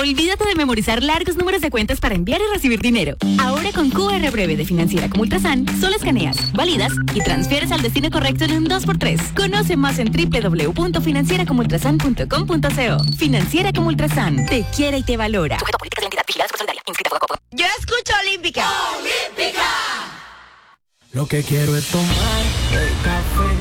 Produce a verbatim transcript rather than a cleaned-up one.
Olvídate de memorizar largos números de cuentas para enviar y recibir dinero. Ahora con Q R Breve de Financiera como Ultrasan, solo escaneas, validas y transfieres al destino correcto en un dos por tres. Conoce más en doble u doble u doble u punto financiera como ultrasan punto com punto co. Financiera como Ultrasan, te quiere y te valora. Sujeto a políticas de identidad vigiladas por Solidaria. Inscrita por Copo. Yo escucho Olímpica. ¡Olímpica! Lo que quiero es tomar el café